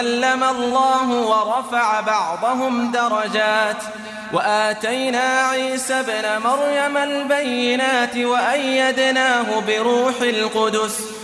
علم الله ورفع بعضهم درجات وآتينا عيسى ابن مريم البينات وأيدناه بروح القدس